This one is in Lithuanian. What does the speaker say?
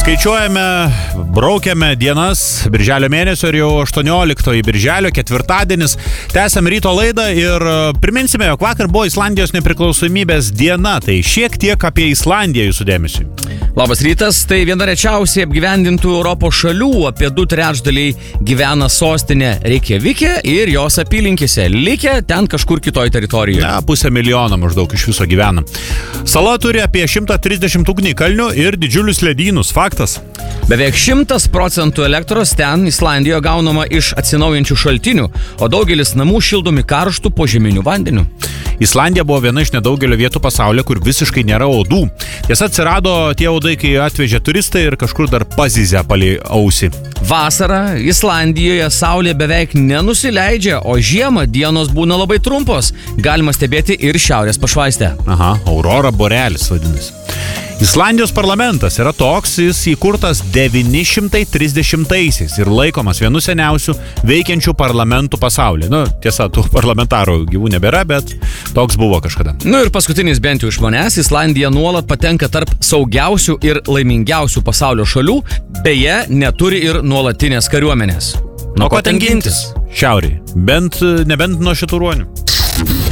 Skaičiuojame, braukiame dienas birželio mėnesio ir jau 18 birželio, ketvirtadienis. Tęsiam ryto laidą ir priminsime, jog vakar buvo Islandijos nepriklausomybės diena. Tai šiek tiek apie Islandiją jūsų dėmesiui. Labas rytas, tai viena rečiausiai apgyvendintų Europos šalių, apie 2/3 gyvena sostinė Reikjavike ir jos apylinkėse, likę ten kažkur kitoj teritorijoje. 500 000 maždaug iš viso gyvena. Sala turi apie 130 ugnikalnių ir didžiulius ledynus, faktas. Beveik 100% elektros ten Islandijoje gaunama iš atsinaujinčių šaltinių, o daugelis namų šildomi karštų požeminiu vandeniu. Islandija buvo viena iš nedaugelio vietų pasaulyje, kur visiškai nėra uodų. Tiesa, atsirado tie uodai, kai atvežė turistai ir kažkur dar pazizę palei ausį. Vasarą Islandijoje saulė beveik nenusileidžia, o žiemą dienos būna labai trumpos. Galima stebėti ir šiaurės pašvaistę. Aha, aurora borealis vadinasi. Islandijos parlamentas yra toks, jis įkurtas 930-aisiais ir laikomas vienu seniausių veikiančių parlamentų pasaulyje. Tiesa, tų parlamentarų gyvų nebėra, bet toks buvo kažkada. Ir paskutinis bent jau iš manęs, Islandija nuolat patenka tarp saugiausių ir laimingiausių pasaulio šalių, beje, neturi ir nuolatinės kariuomenės. Nuo ko ten gintis? Šiauriai. Nebent nuo šitų ruonių.